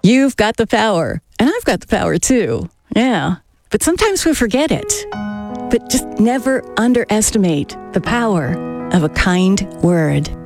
You've got the power, and I've got the power too. Yeah, but sometimes we forget it. But just never underestimate the power of a kind word.